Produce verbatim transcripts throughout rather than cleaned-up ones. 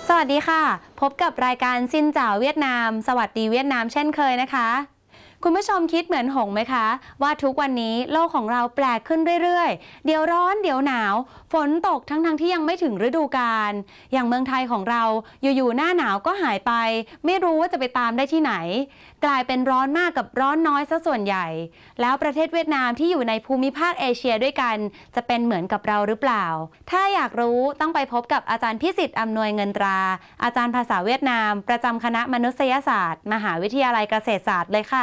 สวัสดีค่ะพบกับรายการซินเจ๋าเวียดนามสวัสดีเวียดนามเช่นเคยนะคะคุณผู้ชมคิดเหมือนหงไหมคะว่าทุกวันนี้โลกของเราแปลกขึ้นเรื่อยๆเดี๋ยวร้อนเดี๋ยวหนาวฝนตกทั้งๆ ท, ที่ยังไม่ถึงฤดูกาลอย่างเมืองไทยของเราอยู่ๆหน้าหนาวก็หายไปไม่รู้ว่าจะไปตามได้ที่ไหนกลายเป็นร้อนมากกับร้อนน้อยซะส่วนใหญ่แล้วประเทศเวียดนามที่อยู่ในภูมิภาคเอเชียด้วยกันจะเป็นเหมือนกับเราหรือเปล่าถ้าอยากรู้ต้องไปพบกับอาจารย์พิสิทธิ์อำนวยเงินตราอาจารย์ภาษาเวียดนามประจำคณะมนุษยศาสตร์มหาวิทยาลัยเกษตรศาสตร์เลยค่ะ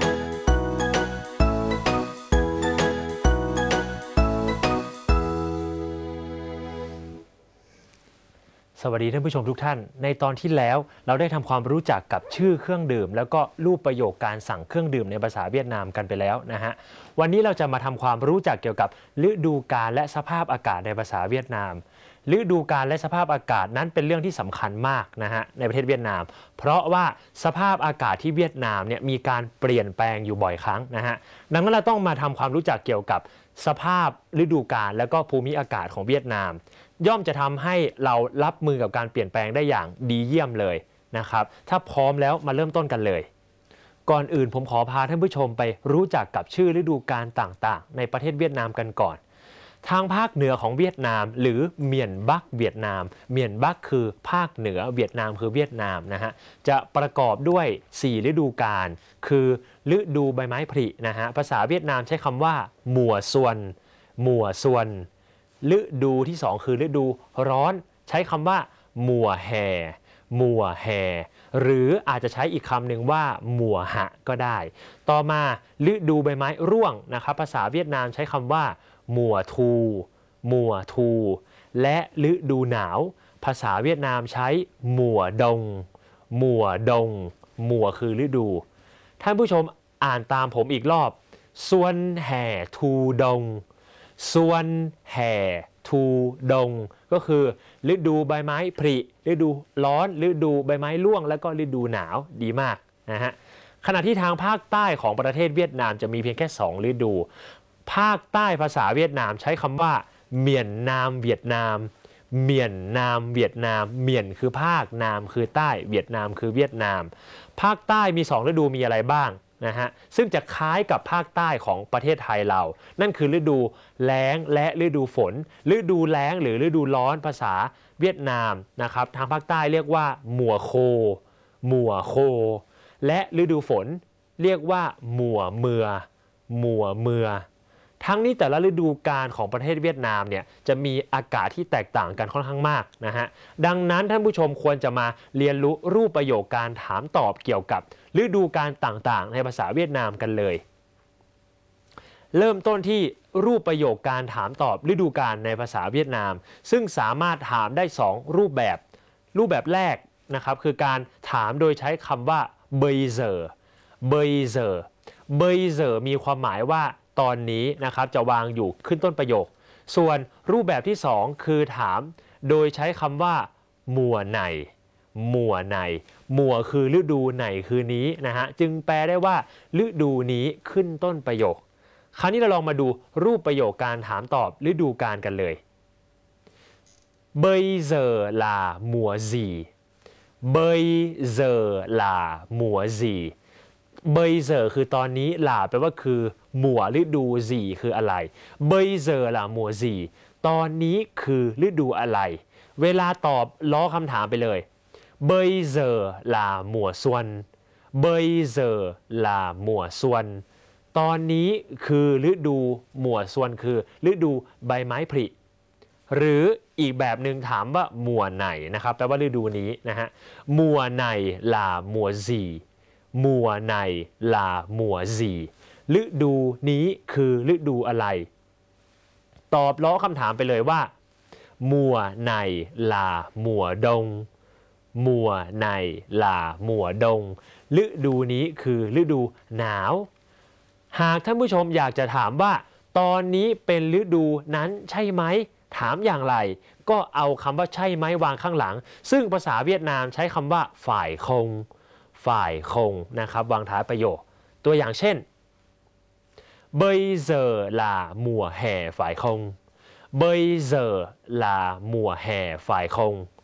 สวัสดีท่านผู้ชมทุกท่านในตอนที่แล้วเราได้ทำความรู้จักกับชื่อเครื่องดื่มแล้วก็รูปประโยคการสั่งเครื่องดื่มในภาษาเวียดนามกันไปแล้วนะฮะวันนี้เราจะมาทำความรู้จักเกี่ยวกับฤดูกาลและสภาพอากาศในภาษาเวียดนามฤดูกาลและสภาพอากาศนั้นเป็นเรื่องที่สำคัญมากนะฮะในประเทศเวียดนามเพราะว่าสภาพอากาศที่เวียดนามเนี่ยมีการเปลี่ยนแปลงอยู่บ่อยครั้งนะฮะดังนั้นเราต้องมาทำความรู้จักเกี่ยวกับสภาพฤดูกาลและก็ภูมิอากาศของเวียดนามย่อมจะทำให้เรารับมือกับการเปลี่ยนแปลงได้อย่างดีเยี่ยมเลยนะครับถ้าพร้อมแล้วมาเริ่มต้นกันเลยก่อนอื่นผมขอพาท่านผู้ชมไปรู้จักกับชื่อฤดูกาลต่างๆในประเทศเวียดนามกันก่อนทางภาคเหนือของเวียดนามหรือเมียนบักเวียดนามเมียนบักคือภาคเหนือเวียดนามคือเวียดนามนะฮะจะประกอบด้วยสี่ฤดูกาลคือฤดูใบไม้ผลินะฮะภาษาเวียดนามใช้คำว่าหมัวส่วนหมัวส่วนฤดูที่สองคือฤดูร้อนใช้คำว่าหมัวแห่หมัวแห่หรืออาจจะใช้อีกคำหนึ่งว่าหมัวหะก็ได้ต่อมาฤดูใบไม้ร่วงนะครับภาษาเวียดนามใช้คำว่าหมัวทูหมัวทูและฤดูหนาวภาษาเวียดนามใช้หมัวดงหมัวดงหมัวคือฤดูท่านผู้ชมอ่านตามผมอีกรอบส่วนแห่ทูดงส่วนแห่ทูดงก็คือฤดูใบไม้ผลิฤดูร้อนฤดูใบไม้ร่วงแล้วก็ฤดูหนาวดีมากนะฮะขณะที่ทางภาคใต้ของประเทศเวียดนามจะมีเพียงแค่สองฤดูภาคใต้ภาษาเวียดนามใช้คำว่าเมียนนามเวียดนามเมียนนามเวียดนามเมียนคือภาคนามคือใต้เวียดนามคือเวียดนามภาคใต้มีสองฤดูมีอะไรบ้างนะฮะซึ่งจะคล้ายกับภาคใต้ของประเทศไทยเรานั่นคือฤดูแล้งและฤดูฝนฤดูแล้งหรือฤดูร้อนภาษาเวียดนามนะครับทางภาคใต้เรียกว่าหมัวโคหมัวโคและฤดูฝนเรียกว่าหมัวเมือหมัวเมือทั้งนี้แต่ละฤดูกาลของประเทศเวียดนามเนี่ยจะมีอากาศที่แตกต่างกันค่อนข้างมากนะฮะดังนั้นท่านผู้ชมควรจะมาเรียนรู้รูปประโยคการถามตอบเกี่ยวกับฤดูกาลต่างๆในภาษาเวียดนามกันเลยเริ่มต้นที่รูปประโยคการถามตอบฤดูกาลในภาษาเวียดนามซึ่งสามารถถามได้สองรูปแบบรูปแบบแรกนะครับคือการถามโดยใช้คำว่าเบยเซอร์เบยเซอร์เบยเซอร์มีความหมายว่าตอนนี้นะครับจะวางอยู่ขึ้นต้นประโยคส่วนรูปแบบที่สองคือถามโดยใช้คำว่ามัวไหนมัวไหนมัวคือฤดูไหนคือนี้นะฮะจึงแปลได้ว่าฤดูนี้ขึ้นต้นประโยคคราวนี้เราลองมาดูรูปประโยคการถามตอบฤดูกาลกันเลยเบยเซอร์ลามัวซีเบยเซอร์ลามัวซีเบยเซอร์คือตอนนี้หลาแปลว่าคือหมัวฤดูซีคืออะไรเบยเซอร์ลามัวซีตอนนี้คือฤดูอะไรเวลาตอบล้อคำถามไปเลยเบยเซอร์ลามัวส่วนเบยเซอร์ลามัวส่วนตอนนี้คือฤดูหมัวส่วนคือฤดูใบไม้ผลิหรืออีกแบบหนึ่งถามว่ามัวไหนนะครับแปลว่าฤดูนี้นะฮะมัวไหนลามัวซีมัวในลามัวซีฤดูนี้คือฤดูอะไรตอบล้อคำถามไปเลยว่ามัวในลามัวดงมัวในลามัวดงฤดูนี้คือฤดูหนาวหากท่านผู้ชมอยากจะถามว่าตอนนี้เป็นฤดูนั้นใช่ไหมถามอย่างไรก็เอาคำว่าใช่ไหมวางข้างหลังซึ่งภาษาเวียดนามใช้คำว่าฝ่ายคงฝ่ายคงนะครับวางท้ายประโยคตัวอย่างเช่นเบยเซอร์ลามัวแห่ฝ่ายคงเบยเซอร์ลามัวแห่ฝ่ายคง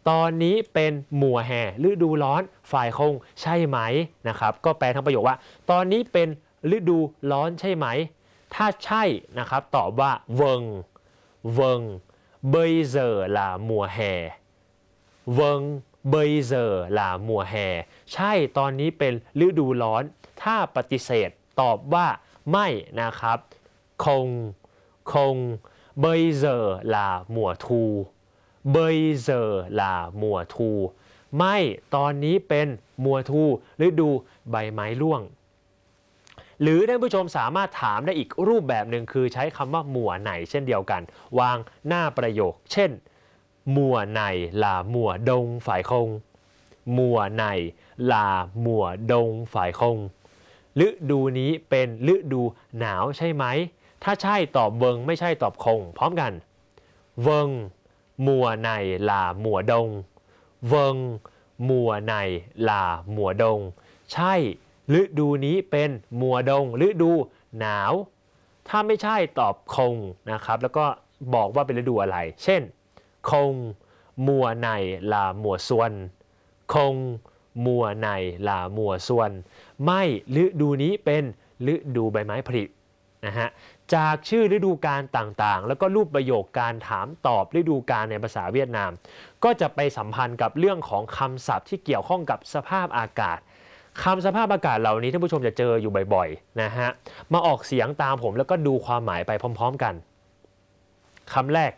ตอนนี้เป็นมัวแห่ฤดูร้อนฝ่ายคงใช่ไหมนะครับก็แปลทั้งประโยคว่าตอนนี้เป็นฤดูร้อนใช่ไหมถ้าใช่นะครับตอบว่าเวิงเวิงเบยเซอร์ลามัวแห่เวิงเบยเซอร์ลามัวแห่ใช่ตอนนี้เป็นฤดูร้อนถ้าปฏิเสธตอบว่าไม่นะครับคงคงเบยเซอร์ลามัวทูเบยเซอร์ลามัวทูไม่ตอนนี้เป็นมัวทูฤดูใบไม้ร่วงหรือท่านผู้ชมสามารถถามได้อีกรูปแบบหนึ่งคือใช้คำว่ามัวไหนเช่นเดียวกันวางหน้าประโยคเช่นมัวไหนลามัวดงฝ่ายคงมัวไหนลามัวดงฝ่ายคงฤดูนี้เป็นฤดูหนาวใช่ไหมถ้าใช่ตอบเวิงไม่ใช่ตอบคงพร้อมกันเวิงมัวในลามัวดงเวิงมัวในลามัวดงใช่ฤดูนี้เป็นมัวดงฤดูหนาวถ้าไม่ใช่ตอบคงนะครับแล้วก็บอกว่าเป็นฤดูอะไรเช่นคงมัวในลามัวส่วนคงมัวในลามัวส่วนไม่ฤดูนี้เป็นฤดูใบไม้ผลินะฮะจากชื่อฤดูกาลต่างๆแล้วก็รูปประโยคการถามตอบฤดูกาลในภาษาเวียดนามก็จะไปสัมพันธ์กับเรื่องของคำศัพท์ที่เกี่ยวข้องกับสภาพอากาศคำสภาพอากาศเหล่านี้ท่านผู้ชมจะเจออยู่บ่อยๆนะฮะมาออกเสียงตามผมแล้วก็ดูความหมายไปพร้อมๆกันคำแรก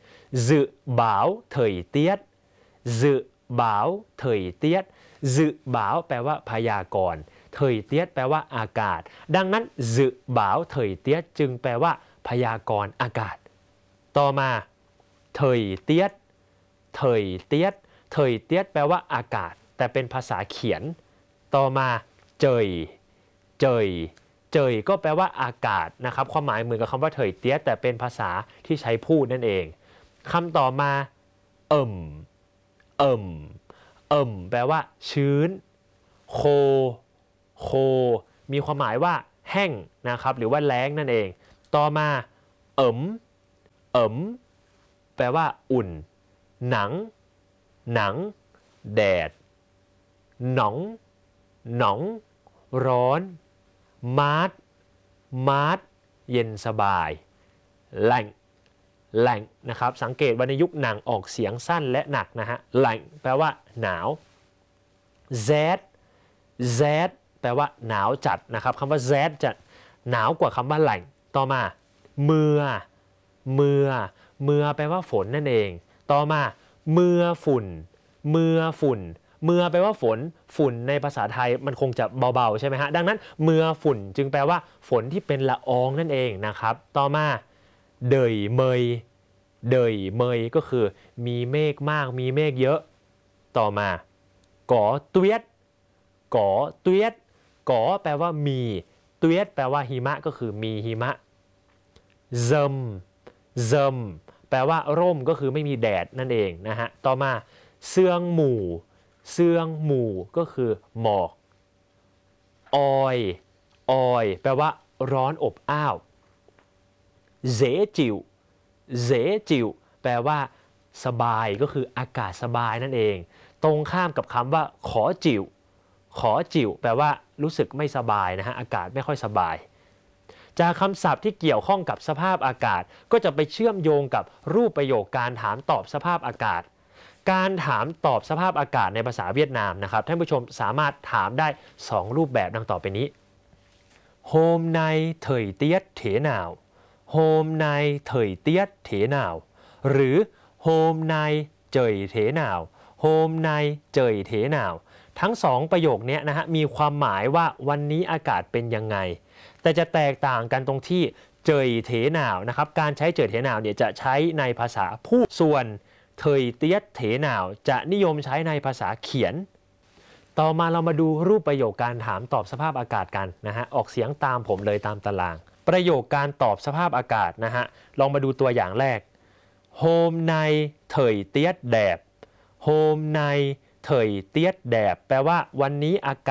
dự báo thời tiết dự báo thời tiết dự báo แปลว่าพยากรณ์thời tiết แปลว่าอากาศดังนั้น dự báo thời tiết จึงแปลว่าพยากรณ์อากาศต่อมา thời tiết thời tiết thời tiết แปลว่าอากาศแต่เป็นภาษาเขียนต่อมาเจยเจยเจยก็แปลว่าอากาศนะครับความหมายเหมือนกับคำว่าเถยเตี้ยแต่เป็นภาษาที่ใช้พูดนั่นเองคำต่อมาเอิ่มเอิ่มเอิ่มแปลว่าชื้นโคโคมีความหมายว่าแห้งนะครับหรือว่าแล้งนั่นเองต่อมาเอิ่มเอิ่มแปลว่าอุ่นหนังหนังแดดหนองหนองร้อนมาร์ทมาร์ทเย็นสบายแหล่งแหล่งนะครับสังเกตว่าในยุคหนังออกเสียงสั้นและหนักนะฮะแหล่งแปลว่าหนาว Z Z แปลว่าหนาวจัดนะครับคำว่า Z จะหนาวกว่าคำว่าแหล่งต่อมาเมื่อเมื่อเมื่อแปลว่าฝนนั่นเองต่อมาเมื่อฝุ่นเมื่อฝุ่นเมื่อแปลว่าฝนฝุ่นในภาษาไทยมันคงจะเบาๆใช่ไหมฮะดังนั้นเมื่อฝุ่นจึงแปลว่าฝนที่เป็นละอองนั่นเองนะครับต่อมาเดยเมยเดยเมยก็คือมีเมฆมากมีเมฆเยอะต่อมาก่อเตียดก่อเตียดก่อแปลว่ามีเตียดแปลว่าหิมะก็คือมีหิมะเซิมเซิมแปลว่าร่มก็คือไม่มีแดดนั่นเองนะฮะต่อมาเสื่องหมู่เสื่องหมู่ก็คือหมอกออยออยแปลว่าร้อนอบอ้าวเสจิวเสจิวแปลว่าสบายก็คืออากาศสบายนั่นเองตรงข้ามกับคำว่าขอจิวขอจิวแปลว่ารู้สึกไม่สบายนะฮะอากาศไม่ค่อยสบายจากคำศัพท์ที่เกี่ยวข้องกับสภาพอากาศก็จะไปเชื่อมโยงกับรูปประโยคการถามตอบสภาพอากาศการถามตอบสภาพอากาศในภาษาเวียดนามนะครับท่านผู้ชมสามารถถามได้สองรูปแบบดังต่อไปนี้ Hôm nay thời tiết thế nào Hôm nay thời tiết thế nào หรือ Hôm nay trời thế nào Hôm nay trời thế nào ทั้งสองประโยคนี้นะฮะมีความหมายว่าวันนี้อากาศเป็นยังไงแต่จะแตกต่างกันตรงที่เจยเถหนาวนะครับการใช้เจยเถหนาวเนี่ยจะใช้ในภาษาพูดส่วนเถยเตียดเถหนาวจะนิยมใช้ในภาษาเขียนต่อมาเรามาดูรูปประโยคการถามตอบสภาพอากาศกันนะฮะออกเสียงตามผมเลยตามตารางประโยคการตอบสภาพอากาศนะฮะลองมาดูตัวอย่างแรก Hôm nay thời tiết đẹp Hôm nay thời tiết đẹp แปลว่าวันนี้อากาศ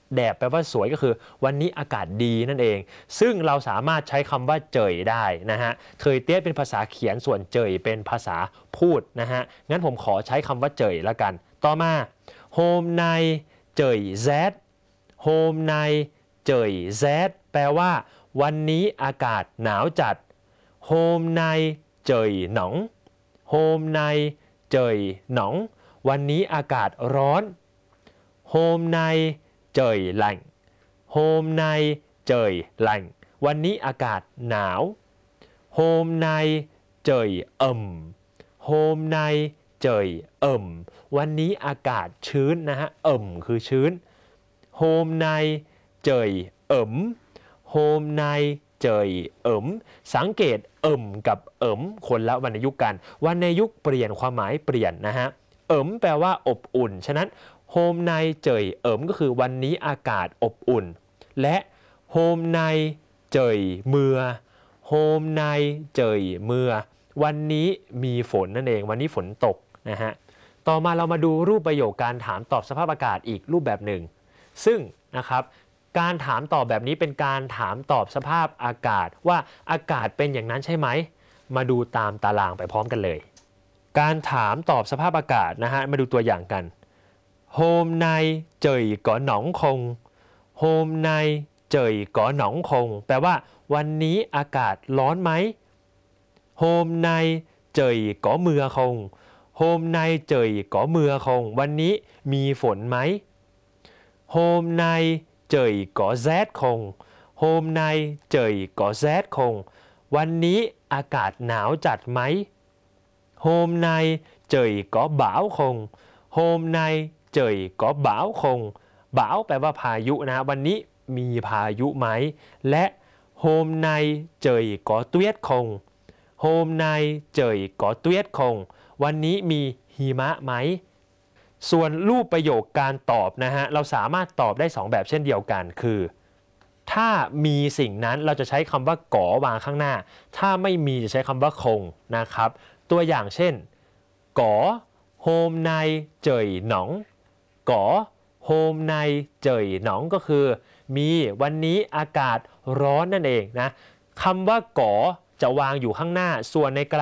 แดดแปลว่าสวยก็คือวันนี้อากาศดีนั่นเองซึ่งเราสามารถใช้คำว่าเจยได้นะฮะเทยเตี้ยเป็นภาษาเขียนส่วนเจยเป็นภาษาพูดนะฮะงั้นผมขอใช้คำว่าเจยละกันต่อมาโฮมในเจยแซดโฮมในเจยแซดแปลว่าวันนี้อากาศหนาวจัดโฮมในเจยหนองโฮมในเจยหนองวันนี้อากาศร้อนโฮมในเจยหลั่งโฮมในเจยหลั่งวันนี้อากาศหนาวโฮมในเจยเอิ่มโฮมในเจยเอิ่มวันนี้อากาศชื้นนะฮะเอิ่มคือชื้นโฮมในเจยเอิ่มโฮมในเจยเอิ่มสังเกตเอิ่มกับเอิ่มคนละวรรณยุกต์กันวรรณยุกต์เปลี่ยนความหมายเปลี่ยนนะฮะเอิ่มแปลว่าอบอุ่นฉะนั้นโฮมในเจยเอิ่มก็คือวันนี้อากาศอบอุ่นและโฮมในเจยเมือโฮมในเจยเมือวันนี้มีฝนนั่นเองวันนี้ฝนตกนะฮะต่อมาเรามาดูรูปประโยคการถามตอบสภาพอากาศอีกรูปแบบหนึ่งซึ่งนะครับการถามตอบแบบนี้เป็นการถามตอบสภาพอากาศว่าอากาศเป็นอย่างนั้นใช่ไหมมาดูตามตารางไปพร้อมกันเลยการถามตอบสภาพอากาศนะฮะมาดูตัวอย่างกันโฮมในเจยก่อหนองคงโฮมในเจยก่อหนองคงแปลว่าวันนี้อากาศร้อนไหมโฮมในเจยก่อเมือคงโฮมในเจยก่อเมือคงวันนี้มีฝนไหมโฮมในเจยก่อแซดคงโฮมในเจยก่อแซดคงวันนี้อากาศหนาวจัดไหมโฮมในเจยก่อบ่าวคงโฮมในเจยก่อบ่าวคงบ่าวแปลว่าพายุนะวันนี้มีพายุไหมและโฮมในเจยก่อเตี้ยคงโฮมในเจยก่อเตี้ยคงวันนี้มีหิมะไหมส่วนรูปประโยคการตอบนะฮะเราสามารถตอบได้สองแบบเช่นเดียวกันคือถ้ามีสิ่งนั้นเราจะใช้คำว่าก่อวางข้างหน้าถ้าไม่มีจะใช้คำว่าคงนะครับตัวอย่างเช่นก่อโฮมในเจยหนองก่อโฮมในเจยหนองก็คือมีวันนี้อากาศร้อนนั่นเองนะคำว่าก่อจะวางอยู่ข้างหน้าส่วนในกลาง